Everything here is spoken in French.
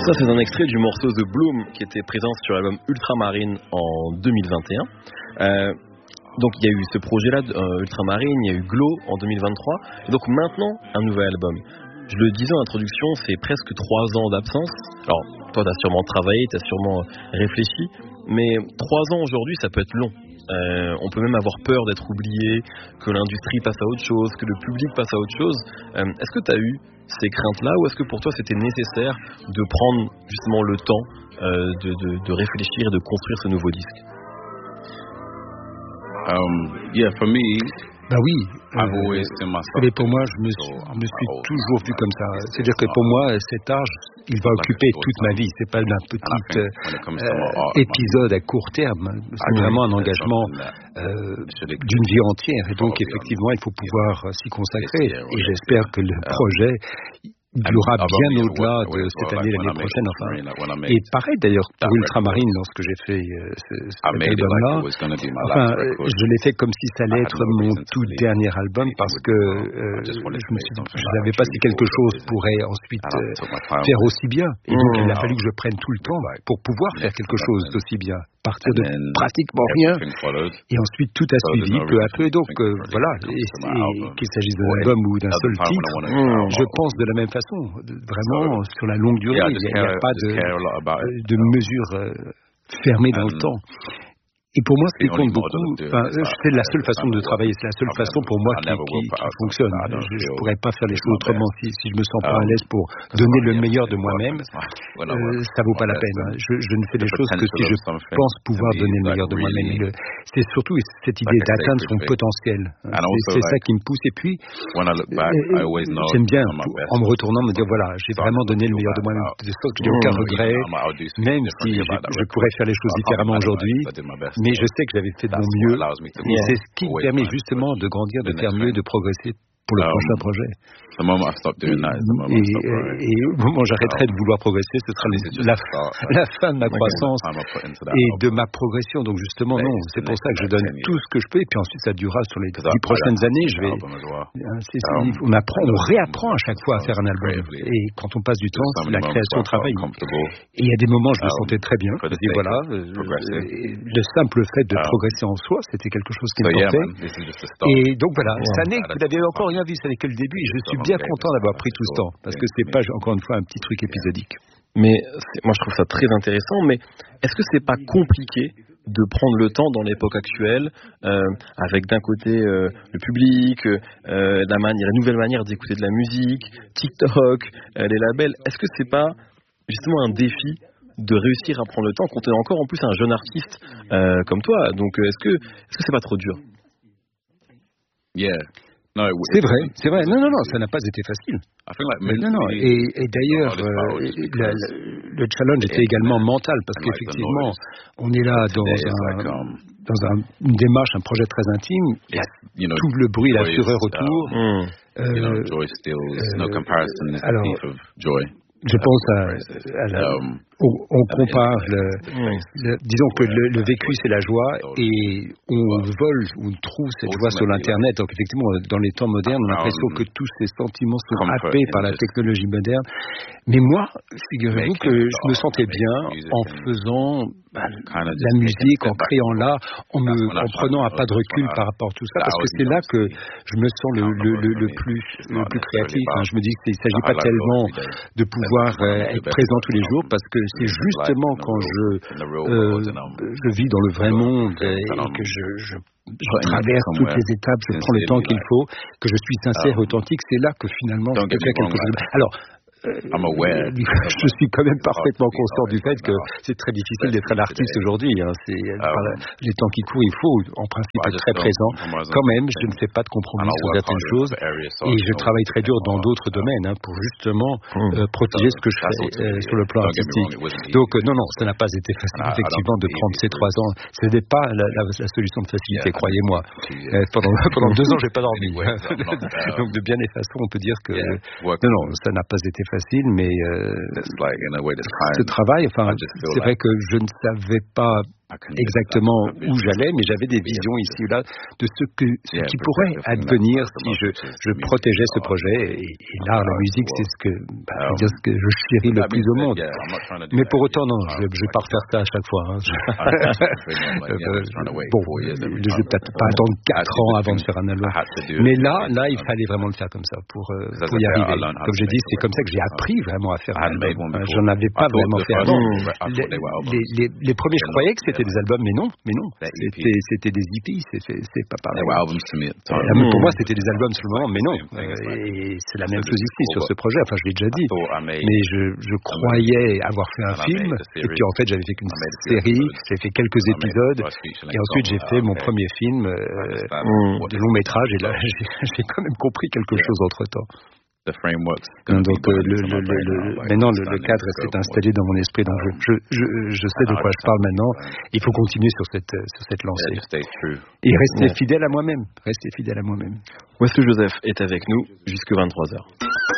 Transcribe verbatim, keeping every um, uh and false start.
Ça, c'est un extrait du morceau The Bloom qui était présent sur l'album Ultramarine en deux mille vingt et un. Euh, donc il y a eu ce projet-là, euh, Ultramarine, il y a eu Glow en deux mille vingt-trois, et donc maintenant un nouvel album. Je le disais en introduction, c'est presque trois ans d'absence. Alors toi, t'as sûrement travaillé, t'as sûrement réfléchi, mais trois ans aujourd'hui, ça peut être long. Euh, on peut même avoir peur d'être oublié, que l'industrie passe à autre chose, que le public passe à autre chose. Euh, est-ce que tu as eu ces craintes-là, ou est-ce que pour toi c'était nécessaire de prendre justement le temps euh, de, de, de réfléchir et de construire ce nouveau disque? Um, yeah, for me, bah oui, euh, pour moi, je me suis, me suis toujours vu comme ça. C'est-à-dire que pour moi, cet âge, il va occuper toute ma vie. C'est pas un petit euh, épisode à court terme. C'est vraiment un engagement euh, d'une vie entière. Et donc, effectivement, il faut pouvoir s'y consacrer. Et j'espère que le projet il aura bien au-delà de cette année, l'année prochaine, enfin. Et pareil d'ailleurs pour Ultramarine, lorsque j'ai fait euh, ce, cet album-là, enfin, je l'ai fait comme si ça allait être mon tout dernier album, parce que euh, je me suis, je n'avais pas si quelque chose pourrait ensuite euh, faire aussi bien. Et donc il a fallu que je prenne tout le temps pour pouvoir faire quelque chose d'aussi bien. Partir de pratiquement rien, et ensuite tout a suivi peu à peu. Et donc euh, voilà, et, et qu'il s'agisse d'un album ou d'un seul titre, je pense de la même façon, vraiment sur la longue durée. Il n'y a, a pas de, de mesure euh, fermée dans le temps. Et pour moi, ce qui compte beaucoup, enfin, c'est la seule façon de travailler, c'est la seule façon pour moi qui, qui, qui fonctionne. Je ne pourrais pas faire les choses autrement si, si je me sens pas à l'aise pour donner le meilleur de moi-même. Euh, ça vaut pas la peine. Je, je ne fais les choses que si je pense pouvoir donner le meilleur de moi-même. Le, c'est surtout cette idée d'atteindre son potentiel. C'est, c'est ça qui me pousse. Et puis, j'aime bien, en me retournant, me dire voilà, j'ai vraiment donné le meilleur de moi-même. De sorte que je n'ai aucun regret, même si je pourrais faire les choses différemment aujourd'hui. Mais je sais que j'avais fait de mon mieux, et c'est ce qui me permet justement de grandir, de faire mieux, de progresser pour le um, prochain projet. Et, et, et au moment où j'arrêterai de vouloir progresser, ce sera la, la fin de ma croissance et de ma progression. Donc justement, non, c'est pour ça que je donne tout ce que je peux, et puis ensuite ça durera sur les dix prochaines années. Je vais, c'est, c'est, on apprend, on réapprend à chaque fois à faire un album. Et quand on passe du temps, c'est la création au travail. Et il y a des moments où je me sentais très bien. Je dis voilà, le simple fait de progresser en soi, c'était quelque chose qui me portait. Et donc voilà, ça n'est, vous n'avez encore rien vu, ça n'est que le début. Et je suis bien content d'avoir pris tout ce temps, parce que c'est pas, encore une fois, un petit truc épisodique. Mais moi, je trouve ça très intéressant. Mais est-ce que c'est pas compliqué de prendre le temps dans l'époque actuelle, euh, avec d'un côté euh, le public, euh, la, manière, la nouvelle manière d'écouter de la musique, TikTok, euh, les labels. Est-ce que c'est pas justement un défi de réussir à prendre le temps quand on est encore en plus un jeune artiste euh, comme toi? Donc, est-ce que est-ce que c'est pas trop dur? Yeah. No, c'est vrai, c'est vrai. Non, non, non, ça n'a pas été facile. Like non, non. Et, et d'ailleurs, euh, la, la, le challenge était également mental, parce qu'effectivement, on est là dans, un, dans un, une démarche, un projet très intime. Il y a tout le bruit, la fureur autour. Mm. Euh, euh, alors, je pense à, à la, um, on, on compare le, le, disons que le, le vécu c'est la joie, et on vole, on trouve cette joie sur l'internet. Donc effectivement, dans les temps modernes, on a l'impression que tous ces sentiments sont happés par la technologie moderne. Mais moi, figurez-vous que je me sentais bien en faisant bah, la musique, en créant là, en, me, en prenant un pas de recul par rapport à tout ça, parce que c'est là que je me sens le, le, le, le plus le plus créatif. Hein. Je me dis qu'il ne s'agit pas tellement de pouvoir euh, être présent tous les jours, parce que c'est justement quand je euh, je vis dans le vrai monde et, et que je, je je traverse toutes les étapes, je prends le temps qu'il faut, que je suis sincère, authentique, c'est là que finalement je peux faire quelque chose. Alors, Euh, je suis quand même parfaitement conscient du fait que c'est très difficile d'être un artiste aujourd'hui. Hein. C'est, par les temps qui courent, il faut en principe être très présent. Quand même, je ne fais pas de compromis sur certaines choses, et je travaille très dur dans d'autres domaines hein, pour justement euh, protéger ce que je fais euh, sur le plan artistique. Donc euh, non, non, ça n'a pas été facile effectivement de prendre ces trois ans. Ce n'est pas la, la, la solution de facilité, croyez-moi. Euh, pendant, pendant deux ans, j'ai pas dormi. Donc de bien des façons, on peut dire que non, non, ça n'a pas été facile, mais euh, ce travail, enfin, c'est vrai que je ne savais pas exactement où j'allais, mais j'avais des visions ici ou là de ce, que, ce qui pourrait advenir si je, je protégeais ce projet. Et, et l'art, la musique, c'est ce que, bah, je veux dire, ce que je chéris le plus au monde. Mais pour autant, non, je ne vais pas refaire ça à chaque fois. Hein. Bon, je ne vais peut-être pas attendre quatre ans avant de faire un album. Mais là, là, il fallait vraiment le faire comme ça pour, pour y arriver. Comme j'ai dit, c'est comme ça que j'ai appris vraiment à faire un album. J'en avais pas vraiment fait avant. Les, les, les, les premiers, je croyais que c'était des albums, mais non, mais non. C'était, c'était des E P, c'est, c'est, c'est pas pareil. Pour moi, c'était des albums seulement, mais non. Et c'est la même chose ici sur ce projet. Enfin, je l'ai déjà dit. Mais je, je croyais avoir fait un film, et puis en fait, j'avais fait qu'une série, j'avais fait quelques épisodes, et ensuite j'ai fait mon premier film euh, de long métrage, et là, j'ai, j'ai quand même compris quelque chose entre-temps. Donc euh, le, le, le, le, maintenant le, le cadre s'est installé dans mon esprit, donc je, je, je, je sais de quoi je parle maintenant. Il faut continuer sur cette, sur cette lancée et rester fidèle à moi-même, rester fidèle à moi-même. Wesley Joseph est avec nous jusqu'à vingt-trois heures.